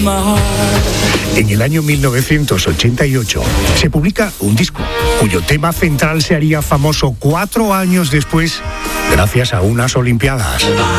En el año 1988 se publica un disco cuyo tema central se haría famoso 4 años después gracias a unas Olimpiadas.